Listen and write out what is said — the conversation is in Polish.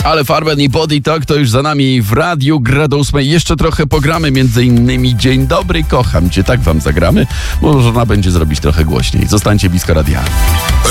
Ale Farben i Body Talk to już za nami w radiu. Gra do 8. Jeszcze trochę pogramy, między innymi Dzień dobry, kocham cię. Tak wam zagramy. Można będzie zrobić trochę głośniej. Zostańcie blisko radia.